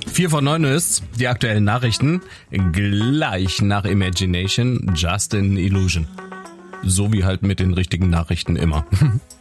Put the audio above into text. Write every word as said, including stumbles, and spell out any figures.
Vier von neun ist die aktuellen Nachrichten. Gleich nach Imagination, Just an Illusion. So wie halt mit den richtigen Nachrichten immer.